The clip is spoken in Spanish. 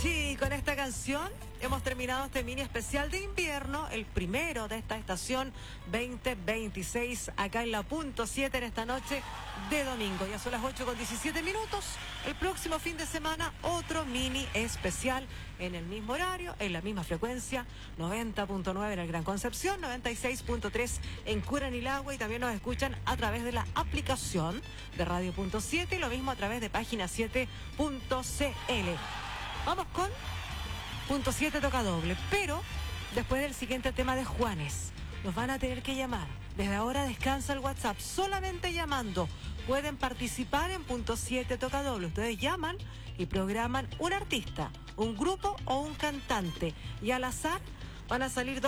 Sí, con esta canción hemos terminado este mini especial de invierno, el primero de esta estación 2026, acá en la punto 7 en esta noche de domingo. Ya son las 8:17. El próximo fin de semana, otro mini especial en el mismo horario, en la misma frecuencia, 90.9 en el Gran Concepción, 96.3 en Curanilagua, y también nos escuchan a través de la aplicación de Radio Punto 7 y lo mismo a través de página 7.cl. Vamos con Punto 7 toca doble, pero después del siguiente tema de Juanes, nos van a tener que llamar. Desde ahora descansa el WhatsApp, solamente llamando. Pueden participar en Punto 7 toca doble. Ustedes llaman y programan un artista, un grupo o un cantante. Y al azar van a salir dos